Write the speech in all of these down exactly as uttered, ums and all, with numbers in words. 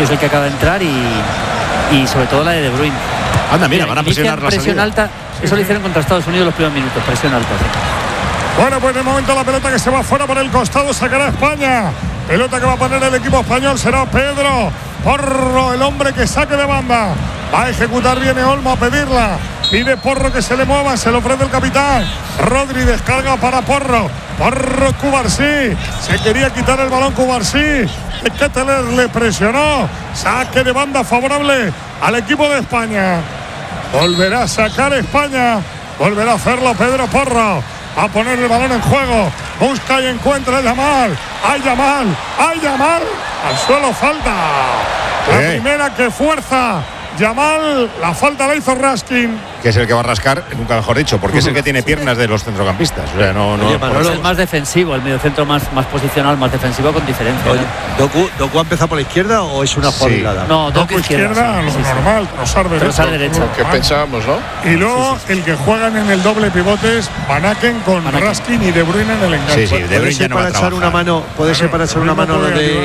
que es el que acaba de entrar, y, y sobre todo la de De Bruyne. Anda, mira, van a presionar la presión salida. alta, sí, eso sí. Lo hicieron contra Estados Unidos los primeros minutos, presión alta. Sí. Bueno, pues de momento la pelota que se va fuera por el costado sacará España. Pelota que va a poner el equipo español será Pedro Porro, el hombre que saque de banda. Va a ejecutar, viene Olmo a pedirla. Pide Porro que se le mueva, se lo ofrece el capitán. Rodri descarga para Porro. Porro, Cubarsí. Se quería quitar el balón Cubarsí. Es que Teler le presionó. Saque de banda favorable al equipo de España. Volverá a sacar España. Volverá a hacerlo Pedro Porro. Va a poner el balón en juego. Busca y encuentra a Yamal. ¡Ay, Yamal! ¡Ay, Yamal! Al suelo falta. La ¿Eh? primera que fuerza Yamal, la falta la hizo Raskin. Que es el que va a rascar, nunca mejor dicho, porque es el que tiene piernas de los centrocampistas. O sea, no, no, Oye, por Manolo, eso. es más defensivo, el mediocentro más, más posicional, más defensivo con diferencia. Oye, ¿no? ¿Doku, ¿Doku ha empezado por la izquierda o es una jugada Sí. hilada? No, Doku izquierda, izquierda, sí, lo sí, sí. normal, Trossard derecha. Trossard derecha. Que pensábamos, ¿no? Y luego Sí, sí, sí. el que juegan en el doble pivote es Van Aken con Van Aken. Raskin y De Bruyne en el enganche. Sí, sí, De Puede Bruyne ya ser no va para a echar una trabajar. mano, puede ser para echar una mano lo lo de.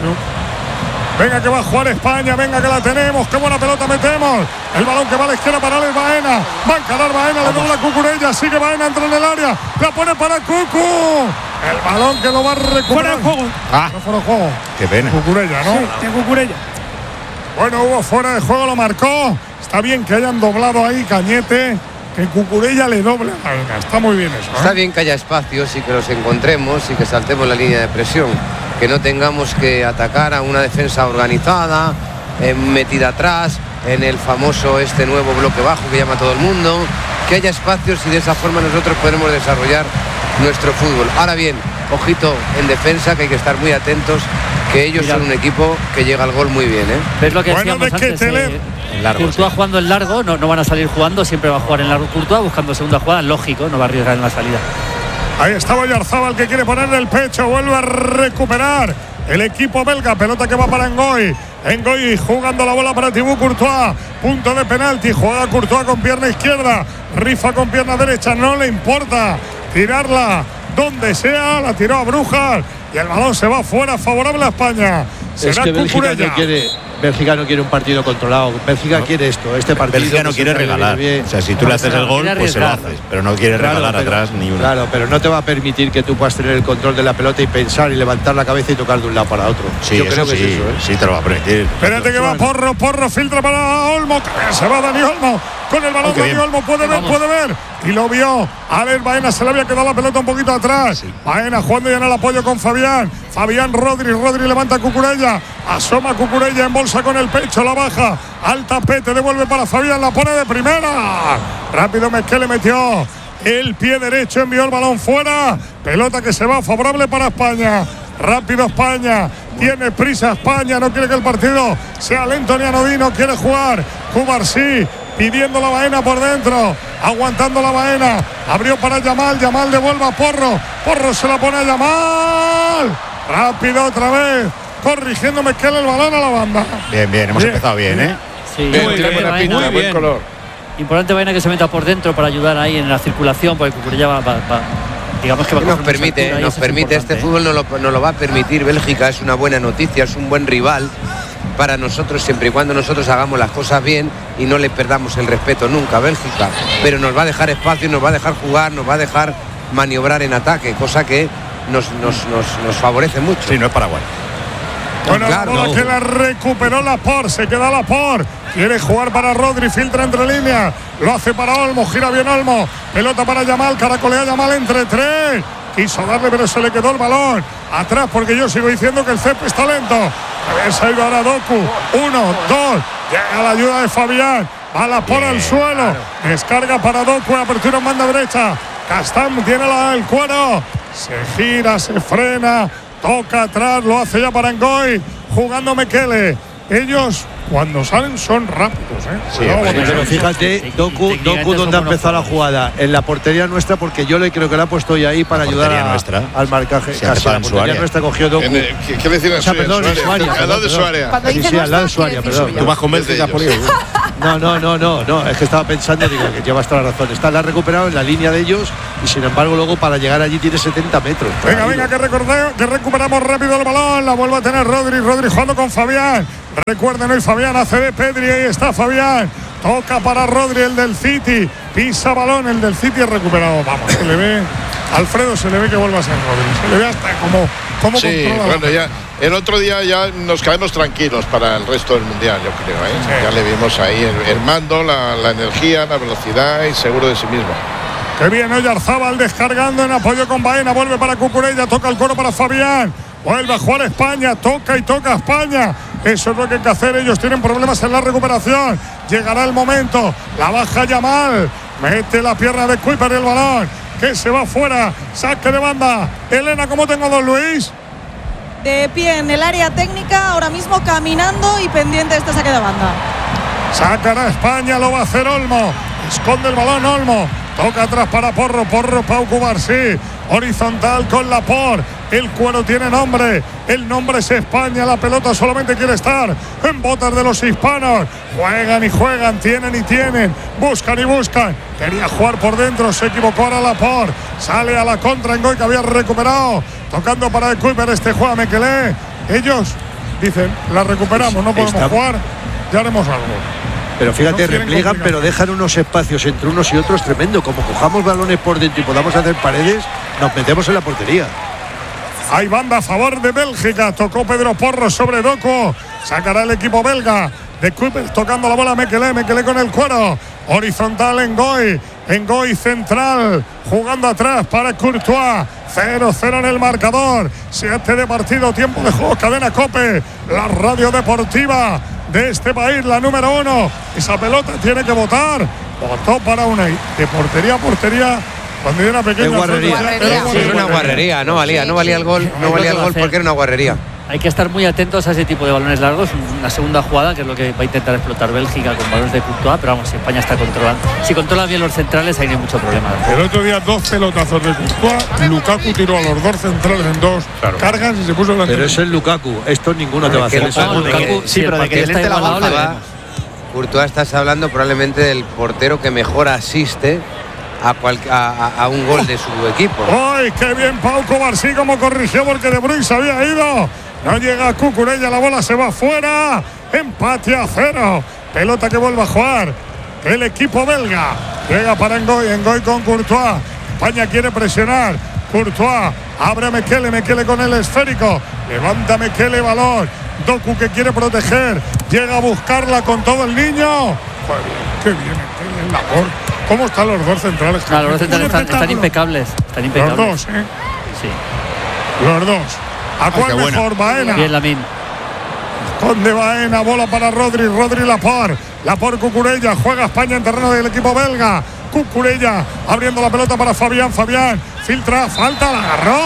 Venga que va a jugar España, venga que la tenemos, qué buena pelota metemos. El balón que va a la izquierda para Alex Baena. Va a encarar Baena, le dobla Cucurella, sigue Baena, entra en el área. La pone para Cucu. El balón que lo va a recuperar. Fuera de juego. Ah, No fuera de juego. qué pena. Cucurella, ¿no? Sí, de Cucurella. Bueno, hubo fuera de juego, lo marcó. Está bien que hayan doblado ahí Cañete, que Cucurella le dobla. Está muy bien eso, ¿eh? Está bien que haya espacios y que los encontremos y que saltemos la línea de presión, que no tengamos que atacar a una defensa organizada, eh, metida atrás, en el famoso este nuevo bloque bajo que llama todo el mundo, que haya espacios y de esa forma nosotros podemos desarrollar nuestro fútbol. Ahora bien, ojito en defensa, que hay que estar muy atentos, que ellos Mira. son un equipo que llega al gol muy bien, ¿eh? ¿Ves lo que Bueno, decíamos de que antes? Teler- Eh, En largo, Courtois sí. jugando en largo, no, no van a salir jugando, siempre va a jugar en largo Courtois, buscando segunda jugada, lógico, no va a arriesgar en la salida. Ahí está Oyarzábal que quiere ponerle el pecho, vuelve a recuperar el equipo belga, pelota que va para Ngoy. Ngoy jugando la bola para Thibaut Courtois, punto de penalti, juega Courtois con pierna izquierda, rifa con pierna derecha, no le importa tirarla donde sea, la tiró a Brujas y el balón se va fuera, favorable a España. Es Será que Bélgica Cucurella. no quiere, Bélgica no quiere un partido controlado. Bélgica No. quiere esto, este partido. Bélgica no que quiere se traiga regalar. bien. O sea, si tú le haces el gol, quiere pues se lo arriesgar. haces. Pero no quiere Claro, regalar pero- atrás ni una. Claro, pero no te va a permitir que tú puedas tener el control de la pelota y pensar y levantar la cabeza y tocar de un lado para otro. Sí, Yo eso creo que sí, es eso, ¿eh? sí te lo va a permitir. Espérate que va Porro, Porro filtra para Olmo, se va Dani Olmo, con el balón Oh, qué Dani bien. Olmo, puede ver, Vamos. puede ver, y lo vio, Alex Baena, se le había quedado la pelota un poquito atrás, Baena jugando ya en el apoyo con Fabián, Fabián Rodri, Rodri levanta a Cucurella, asoma a Cucurella en bolsa con el pecho, la baja, al tapete, devuelve para Fabián, la pone de primera, rápido Mezquele metió el pie derecho, envió el balón fuera, pelota que se va favorable para España. Rápido España, tiene prisa España, no quiere que el partido sea lento ni anodino, quiere jugar. Cubarsí pidiendo la Baena por dentro, aguantando la Baena, abrió para Yamal, Yamal devuelve a Porro, Porro se la pone a Yamal, rápido otra vez, corrigiendo Mezquele el balón a la banda. Bien, bien, hemos Bien. empezado bien, ¿eh? Sí, Bien, muy tiene bien, buena Baena. pinta, Muy buen bien. color. Importante Baena que se meta por dentro para ayudar ahí en la circulación, porque Cucurella va, va, va- digamos que va a Nos coger mucha permite, altura y nos eso es permite este importante, ¿eh? fútbol, nos lo, nos lo va a permitir Bélgica, es una buena noticia, es un buen rival para nosotros siempre y cuando nosotros hagamos las cosas bien y no le perdamos el respeto nunca a Bélgica, pero nos va a dejar espacio, nos va a dejar jugar, nos va a dejar maniobrar en ataque, cosa que nos, nos, nos, nos favorece mucho. Sí, no es Paraguay. Bueno, Claro. la bola que la recuperó Laporte, se queda Laporte, quiere jugar para Rodri, filtra entre líneas, lo hace para Olmo, gira bien Olmo, pelota para Yamal, caracolea Yamal entre tres, quiso darle pero se le quedó el balón, atrás porque yo sigo diciendo que el césped está lento, a ver, se ha ido ahora Doku, uno, dos, llega la ayuda de Fabián, va Laporte al suelo, descarga para Doku, apertura en banda derecha, Castán tiene la, el cuero, se gira, se frena, toca atrás, lo hace ya para Ngoy, jugando Mekele. Ellos, cuando salen, son rápidos, ¿eh? Sí, Cuidado, hombre, porque- Pero fíjate, Sí, Doku, técnicamente Doku son donde ha buenos empezado la jugadores. jugada, en la portería nuestra, porque yo le creo que la ha puesto ya ahí para La ayudar portería a- nuestra. al marcaje. Sí, ha Casi empezado la en su portería área. nuestra cogió Doku. En el- ¿qué, qué le decían? O sea, perdón, en su área, Al lado perdón, de su perdón. área. Cuando Sí, dice sí, al lado de su nuestra, área, quiere decir perdón. suya. Tú vas con Es de Bélgica por ellos. ahí. No, no, no, no, no, es que estaba pensando, digo, que llevas toda la razón. Está, la ha recuperado en la línea de ellos y sin embargo luego para llegar allí tiene setenta metros. Venga, venga, que, recordeo, que recuperamos rápido el balón. La vuelve a tener Rodri, Rodri jugando con Fabián. Recuerden hoy Fabián hace de Pedri, ahí está Fabián. Toca para Rodri, el del City. Pisa balón, el del City es recuperado. Vamos, se le ve. Alfredo, se le ve que vuelve a ser Rodri. Se le ve hasta como, como sí, bueno, ya el otro día ya nos quedamos tranquilos para el resto del mundial, yo creo, ¿eh? Sí. Ya le vimos ahí el, el mando, la, la energía, la velocidad y seguro de sí mismo. Qué bien, Oyarzábal descargando en apoyo con Baena. Vuelve para Cucurella, toca el coro para Fabián. Vuelve a jugar España, toca y toca España. Eso es lo que hay que hacer. Ellos tienen problemas en la recuperación. Llegará el momento. La baja Yamal. Mete la pierna de Kuiper el balón. Que se va fuera. Saque de banda. Elena, ¿cómo tengo dos, Luis? De pie en el área técnica, ahora mismo caminando y pendiente de este saque de banda. Sacará España, lo va a hacer Olmo. Esconde el balón Olmo. Toca atrás para Porro, Porro, Pau Cubarsí. Horizontal con Laporte. El cuero tiene nombre. El nombre es España. La pelota solamente quiere estar en botas de los hispanos. Juegan y juegan, tienen y tienen. Buscan y buscan. Quería jugar por dentro, se equivocó ahora Laporte. Sale a la contra en Goy, que había recuperado. Tocando para el Kuiper, este juega Mekele. Ellos dicen, la recuperamos, no podemos Está... jugar, ya haremos algo. Pero fíjate, no repliegan, pero dejan unos espacios entre unos y otros tremendo. Como cojamos balones por dentro y podamos hacer paredes, nos metemos en la portería. Hay banda a favor de Bélgica. Tocó Pedro Porro sobre Doku. Sacará el equipo belga. De Kuiper tocando la bola Mekele. Mekele con el cuero. Horizontal en Goy. En Goy central. Jugando atrás para Courtois. cero cero en el marcador. siete de partido. Tiempo de juego. Cadena COPE. La radio deportiva de este país, la número uno. Esa pelota tiene que votar. Votó para una de portería a portería. Cuando era pequeña guarrería. Era, era, sí, era una guarrería, no valía, no valía el gol, no valía el gol porque era una guarrería. Hay que estar muy atentos a ese tipo de balones largos. Una segunda jugada, que es lo que va a intentar explotar Bélgica con balones de Courtois, pero vamos, si España está controlando. Si controla bien los centrales, ahí no hay mucho problema. El otro día dos pelotazos de Courtois, Lukaku tiró a los dos centrales en dos claro. cargas y se puso la. Pero es el Lukaku, esto ninguno te va a hacer eso. No, Lukaku, sí, pero de que está igualado le vemos. Courtois, estás hablando probablemente del portero que mejor asiste A, cual, a, a un gol de su equipo. ¡Ay, qué bien Pau Cubarsí como corrigió porque De Bruyne se había ido! No llega Cucurella, la bola se va fuera. Empate a cero. Pelota que vuelve a jugar el equipo belga. Llega para Ngoy, Ngoy con Courtois. España quiere presionar. Courtois abre a Mekele, Mekele con el esférico. Levanta Mekele, balón. Doku que quiere proteger. Llega a buscarla con todo el niño. Joder, qué bien Mekele en la por. ¿Cómo están los dos centrales? Ah, los dos centrales están, están impecables. Están impecables. Los dos, ¿eh? Sí. Los dos. ¿A cuál Ay, mejor? Baena. Bien, Lamine. Esconde Baena, bola para Rodri, Rodri Laporte. Laporte Cucurella, juega España en terreno del equipo belga. Cucurella abriendo la pelota para Fabián. Fabián filtra, falta, la agarró.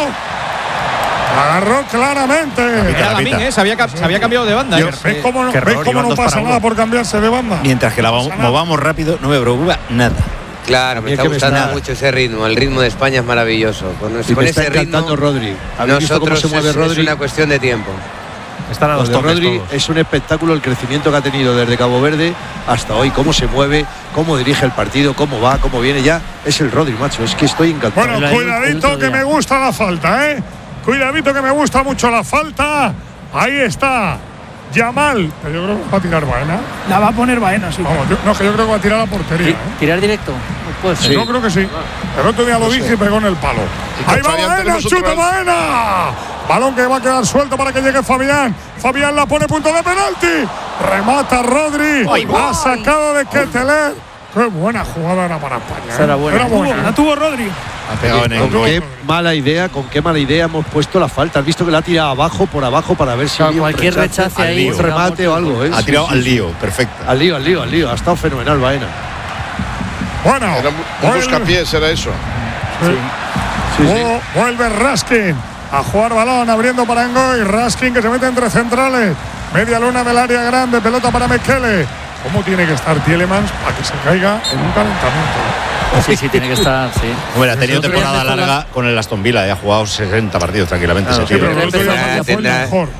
La agarró claramente. Era Lamine, ¿eh? se, había, se había cambiado de banda. Dios, ¿Ves cómo no, ¿ves cómo no pasa nada por cambiarse de banda? Mientras que la vamos, movamos rápido, no me preocupa nada. Claro, me está gustando me mucho ese ritmo. El ritmo de España es maravilloso. Con, con me ese está ritmo, Rodri. Nosotros cómo se mueve es, Rodri? Es una cuestión de tiempo. Están a los toques Rodri todos. Es un espectáculo el crecimiento que ha tenido desde Cabo Verde hasta hoy. Cómo se mueve, cómo dirige el partido, cómo va, cómo viene ya. Es el Rodri, macho. Es que estoy encantado. Bueno, cuidadito que me gusta la falta, ¿eh? Cuidadito que me gusta mucho la falta. Ahí está. Yamal, pero yo creo que va a tirar Baena. La va a poner Baena, sí. Vamos, yo, no, que yo creo que va a tirar a la portería. ¿eh? ¿Tirar directo? Pues sí. Yo creo que sí. El otro día lo no dije sé. y pegó en el palo. Ahí va Baena, chuta Baena. Balón que va a quedar suelto para que llegue Fabián. Fabián la pone punto de penalti. Remata Rodri. Ay, ha sacado de Keteler. Qué buena jugada era para España. ¿eh? Era buena. Era buena. La tuvo Rodri. Ha pegado en el con qué mala idea, con qué mala idea hemos puesto la falta. Has visto que la ha tirado abajo, por abajo, para ver si o sea, cualquier rechace ahí, un remate o algo. ¿eh? Ha tirado sí, al sí, lío, perfecto. Al lío, al lío, al lío. Ha estado fenomenal, Baena. Bueno, era un buscapiés, era eso. Sí. Sí, sí. Oh, vuelve Raskin a jugar balón, abriendo para Ngoy. Raskin que se mete entre centrales. Media luna del área grande, pelota para Mekele. ¿Cómo tiene que estar Tielemans para que se caiga en un calentamiento? Sí, sí, tiene que estar, sí. Bueno, ha tenido temporada larga con el Aston Villa, ha jugado sesenta partidos tranquilamente. Claro, ese sí, tío. pero el otro día fue mejor.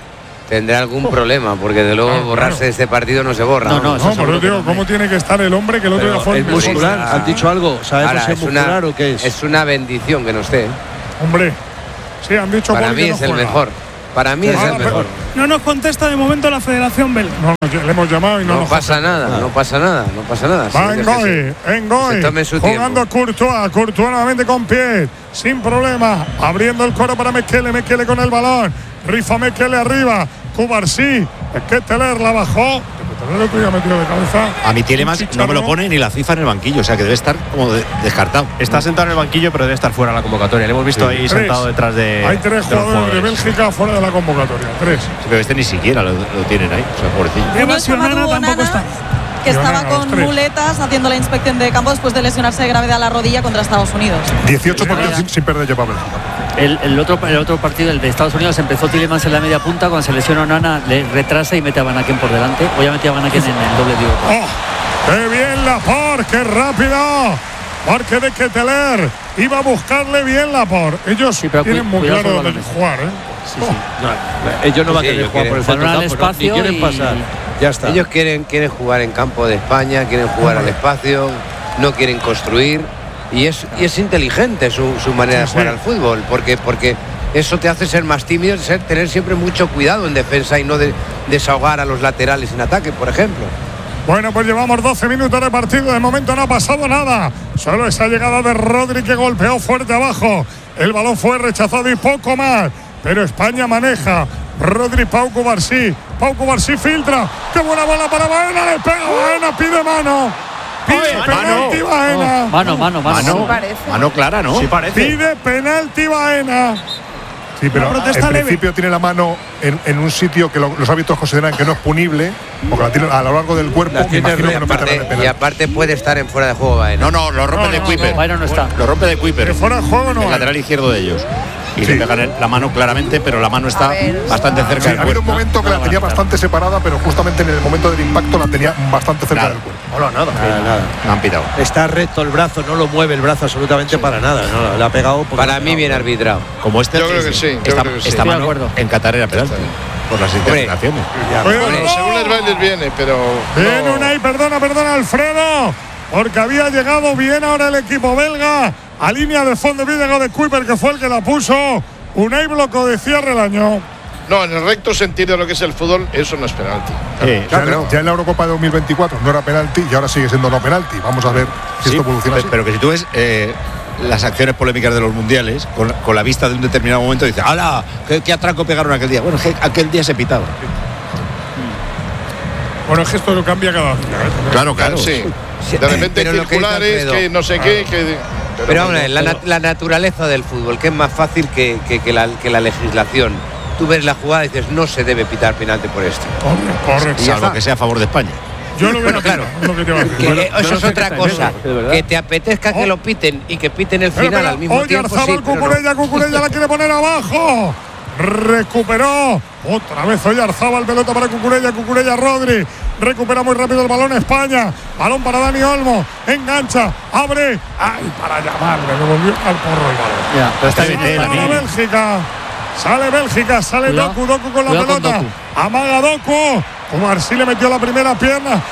tendrá algún problema, porque de luego Claro, borrarse claro. de este partido no se borra. No, no, No, por eso digo, ¿cómo tiene que estar el hombre que el otro Pero día fue el muscular, ¿han dicho algo? ¿Sabemos Ahora, si es es una, muscular o qué es? es una bendición que no esté. Hombre, sí, han dicho Para Paul mí que no es el juega. mejor. Para mí es Ah, el pero- mejor. No nos contesta de momento la Federación Belga. No, no, le hemos llamado y no, No nos pasa nada, no pasa nada, no pasa nada. Va Sí, Engoy, déjese. Engoy, Se tome su jugando tiempo. Courtois, Courtois nuevamente con pie, sin problema, abriendo el coro para Mekele, Mekele con el balón, rifa Mekele arriba, Cubarsí, Keteler la bajó, Keteler otro día metido de cabeza. A mi Tielemans no me lo pone ni la FIFA en el banquillo, o sea que debe estar como de- descartado. Está sentado en el banquillo, pero debe estar fuera de la convocatoria. Le hemos visto ahí Tres. sentado detrás de. Hay tres de los jugadores de Bélgica fuera de la convocatoria, tres. Sí, pero este ni siquiera lo, lo tienen ahí, o sea, pobrecillo. Eva Uno es Sionana Amadou tampoco Onana, está. que estaba Sionana, los con tres. muletas haciendo la inspección de campo después de lesionarse de gravedad a la rodilla contra Estados Unidos. dieciocho partidos sin, sin perder lleva Bélgica. El, el, otro, el otro partido, el de Estados Unidos, empezó Tielemans en la media punta, cuando se lesiona Onana le retrasa y mete a Van Aken por delante. Hoy ya metía a Van Aken en el doble digo. ¡Oh! ¡Qué bien Laporte! ¡Qué rápido! Porque de Keteler iba a buscarle bien Laporte. Ellos Sí, pero tienen cu- muy cuidado claro con dónde los jugar, ¿eh? Sí, sí. No, ellos no van a Sí, querer ellos jugar por el quieren centro balón al campo, ¿no? Ni espacio quieren y- pasar. Ya está. Ellos quieren, quieren jugar en campo de España, quieren jugar al espacio, no quieren construir. Y es, y es inteligente su, su manera de Sí, jugar sí. al fútbol, porque, porque eso te hace ser más tímido, ser- tener siempre mucho cuidado en defensa y no de, desahogar a los laterales en ataque, por ejemplo. Bueno, pues llevamos doce minutos de partido. De momento no ha pasado nada. Solo esa llegada de Rodri que golpeó fuerte abajo. El balón fue rechazado y poco más. Pero España maneja. Rodri, Pau Cubarsí. Pau Cubarsí filtra. ¡Qué buena bola para Baena! Le pega Baena, pide mano. Pide penalti Baena. Mano, mano, mano. Mano, parece. mano clara, ¿no? Sí, parece. Pide penalti Baena. Sí, pero Una protesta en leve. principio tiene la mano en, en un sitio que lo- los árbitros consideran que no es punible, porque la tiene a lo largo del cuerpo. La Me tiene imagino re- que no Aparte- meterán el y penalti. aparte puede estar en fuera de juego Baena. No, no, lo rompe No, de no, Kuiper. no. Bayern no está. Lo rompe de Kuiper. Que fuera de juego no El hay. lateral izquierdo de ellos. Y Sí. le pegan el- la mano claramente, pero la mano está bastante cerca Sí, del ha habido un cuerpo. momento que la tenía bastante separada, pero justamente en el momento del impacto la tenía bastante cerca Nada. del cuerpo. Hola, nada. Nada, nada. Me han pitado. Está recto el brazo, no lo mueve el brazo absolutamente para nada. No, le ha pegado. porque le Para ha mí pegado. bien arbitrado. Como este. Yo creo que sí, yo Esta, creo que sí. esta Estoy de mano acuerdo. en Qatar era penalti. Por las interpretaciones. Cuidado. Hombre, Según les va, les viene, pero. Viene no. Unai, perdona, perdona, Alfredo, porque había llegado bien ahora el equipo belga a línea de fondo. Bien llegado de Kuiper, que fue el que la puso. Unai bloco de cierre el año. No, en el recto sentido de lo que es el fútbol, eso no es penalti. Sí, Ya, en- ya en la Eurocopa de dos mil veinticuatro no era penalti y ahora sigue siendo no penalti. Vamos a ver si Sí, esto evoluciona pe- así. pero que si tú ves eh, las acciones polémicas de los mundiales, con, con la vista de un determinado momento, dices, ¡hala! ¿Qué, qué atraco pegaron aquel día? Bueno, es que aquel día se pitaba. Bueno, es que esto lo cambia cada día. ¿eh? Claro, claro. Sí. Sí, De repente pero lo que dice circulares, Alfredo. que no sé qué, que. Pero hombre, la, nat- la naturaleza del fútbol, que es más fácil que, que- que la, que la legislación. Tú ves la jugada y dices, no se debe pitar penalti por esto. Corre, corre. Y ya Salvo está. que sea a favor de España. Yo lo veo Bueno, claro. es lo que te iba a decir. Que Bueno, eso yo no es sé otra qué cosa. es verdad. Que te apetezca que lo piten y que piten el Espera, final espera. al mismo Oye, tiempo. Arzabal, Sí, pero no. Cucurella, Cucurella la quiere poner abajo. Recuperó. Otra vez hoy Arzabal, pelota para Cucurella, Cucurella Rodri. Recupera muy rápido el balón España. Balón para Dani Olmo. Engancha, abre. Ay, para llamarle, le volvió al porro el balón. Ya, pero está bien. Sale ahora Bélgica. Sale Bélgica, sale Cuidado. Doku, Doku con la Cuidado con pelota. Doku. Amaga Doku. Cubarsí le metió la primera pierna.